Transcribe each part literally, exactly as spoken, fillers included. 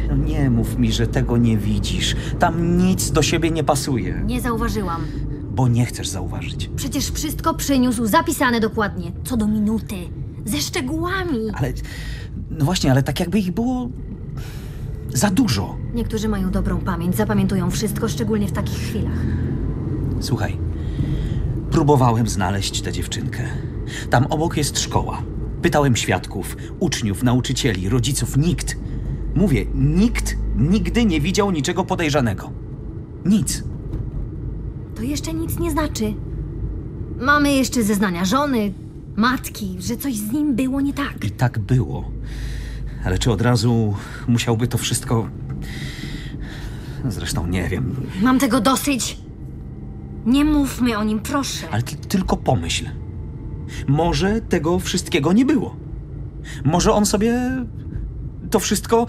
No nie mów mi, że tego nie widzisz. Tam nic do siebie nie pasuje. Nie zauważyłam. Bo nie chcesz zauważyć. Przecież wszystko przyniósł zapisane dokładnie, co do minuty. Ze szczegółami. Ale... No właśnie, ale tak jakby ich było... za dużo. Niektórzy mają dobrą pamięć, zapamiętują wszystko, szczególnie w takich chwilach. Słuchaj, próbowałem znaleźć tę dziewczynkę. Tam obok jest szkoła. Pytałem świadków, uczniów, nauczycieli, rodziców. Nikt. Mówię, nikt nigdy nie widział niczego podejrzanego. Nic. To jeszcze nic nie znaczy. Mamy jeszcze zeznania żony, matki, że coś z nim było nie tak. I tak było. Ale czy od razu musiałby to wszystko... Zresztą nie wiem. Mam tego dosyć. Nie mówmy o nim, proszę. Ale ty tylko pomyśl. Może tego wszystkiego nie było. Może on sobie to wszystko...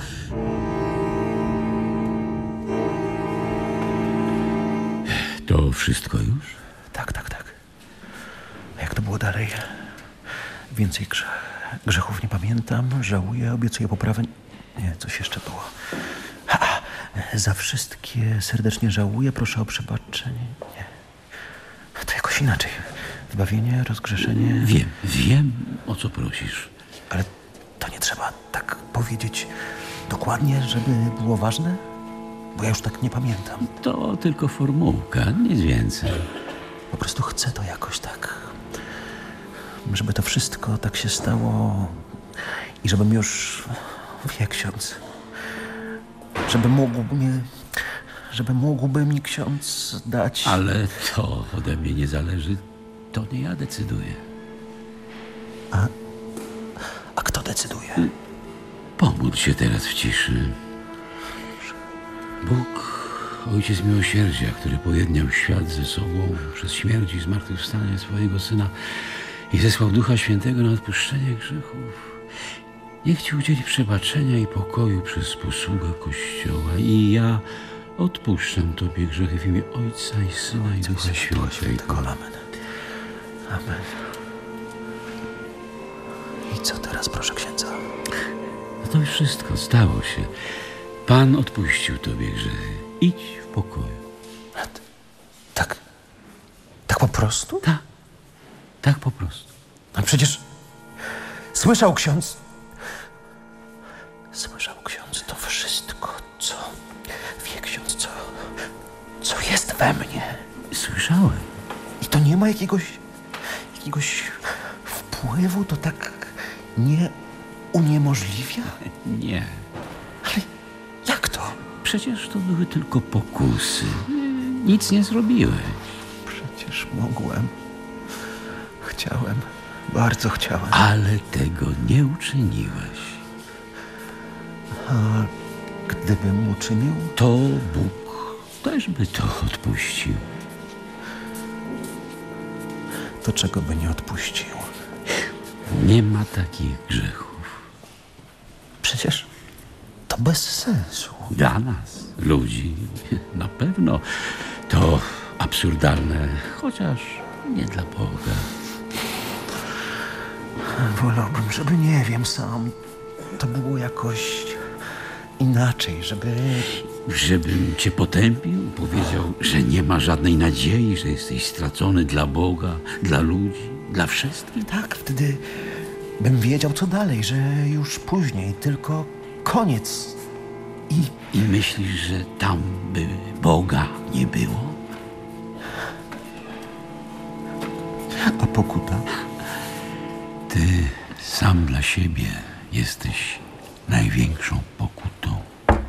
To wszystko już? Tak, tak, tak. A jak to było dalej? Więcej grze grzechów nie pamiętam, żałuję, obiecuję poprawę. Nie, coś jeszcze było. Ha, za wszystkie serdecznie żałuję, proszę o przebaczenie. Nie. To jakoś inaczej. Wybawienie, rozgrzeszenie... Wiem, wiem, o co prosisz. Ale to nie trzeba tak powiedzieć dokładnie, żeby było ważne? Bo ja już tak nie pamiętam. To tylko formułka, nic więcej. Po prostu chcę to jakoś tak... Żeby to wszystko tak się stało i żebym już... Wie ksiądz... Żeby mógł mnie... Żeby mógłby mi ksiądz dać... Ale to ode mnie nie zależy. To nie ja decyduję. A, a kto decyduje? Pomódl się teraz w ciszy. Bóg, Ojciec miłosierdzia, który pojednał świat ze sobą przez śmierć i zmartwychwstanie swojego Syna i zesłał Ducha Świętego na odpuszczenie grzechów, niech Ci udzieli przebaczenia i pokoju przez posługę Kościoła. I ja odpuszczam Tobie grzechy w imię Ojca i Syna i Ducha Świętego. Amen. Amen. I co teraz, proszę księdza? No to już wszystko stało się. Pan odpuścił Tobie grzechy. Idź w pokoju. Tak? Tak po prostu? Tak. Tak po prostu. A przecież słyszał ksiądz... Słyszał ksiądz to wszystko, co... Wie ksiądz, co... Co jest we mnie. Słyszałem. I to nie ma jakiegoś... Jakiegoś wpływu, to tak nie uniemożliwia? Nie. Ale jak to? Przecież to były tylko pokusy. Nic nie zrobiłeś. Przecież mogłem. Chciałem. Bardzo chciałem. Ale tego nie uczyniłeś. A gdybym uczynił? To Bóg też by to odpuścił. To czego by nie odpuścił? Nie ma takich grzechów. Przecież to bez sensu. Dla nas, ludzi, na pewno to absurdalne, chociaż nie dla Boga. Wolałbym, żeby, nie wiem, sam to było jakoś inaczej, żeby... Żebym cię potępił, powiedział, że nie ma żadnej nadziei, że jesteś stracony dla Boga, dla ludzi, dla wszystkich. Tak, wtedy bym wiedział, co dalej, że już później, tylko koniec. I... I myślisz, że tam by Boga nie było? A pokuta? Ty sam dla siebie jesteś największą pokutą.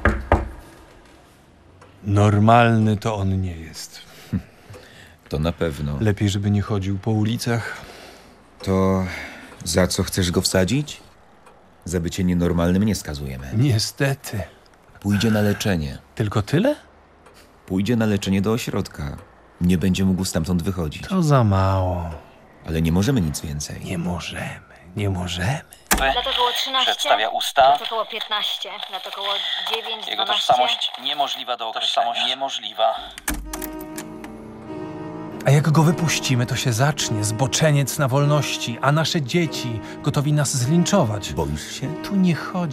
Normalny to on nie jest. To na pewno. Lepiej, żeby nie chodził po ulicach. To za co chcesz go wsadzić? Za bycie nienormalnym nie skazujemy. Niestety. Pójdzie na leczenie. Tylko tyle? Pójdzie na leczenie do ośrodka. Nie będzie mógł stamtąd wychodzić. To za mało. Ale nie możemy nic więcej. Nie możemy, nie możemy. Lat około trzynaście, Przedstawia usta. lat około piętnaście, lat około dziewięć, Jego dwanaście. tożsamość niemożliwa do określenia. Tożsamość niemożliwa. A jak go wypuścimy, to się zacznie zboczeniec na wolności, a nasze dzieci gotowi nas zlinczować. Boisz się? Tu nie chodzi